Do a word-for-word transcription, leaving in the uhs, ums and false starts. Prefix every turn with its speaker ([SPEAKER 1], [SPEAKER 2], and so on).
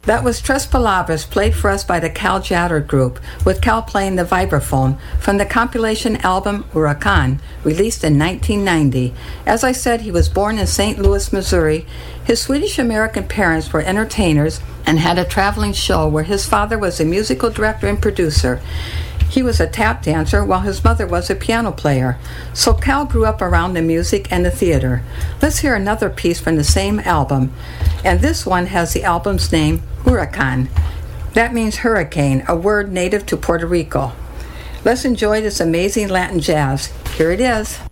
[SPEAKER 1] That was Tres Palabras, played for us by the Cal Jatter Group, with Cal playing the vibraphone, from the compilation album Huracan, released in nineteen ninety. As I said, he was born in Saint Louis, Missouri. His Swedish-American parents were entertainers and had a traveling show where his father was a musical director and producer. He was a tap dancer while his mother was a piano player. So Cal grew up around the music and the theater. Let's hear another piece from the same album. And this one has the album's name, Huracan. That means hurricane, a word native to Puerto Rico. Let's enjoy this amazing Latin jazz. Here it is.